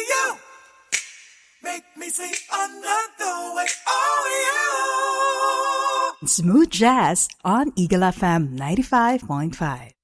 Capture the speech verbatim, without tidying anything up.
you. Make me see another way. Oh, you. Smooth Jazz on Eagle F M ninety-five point five.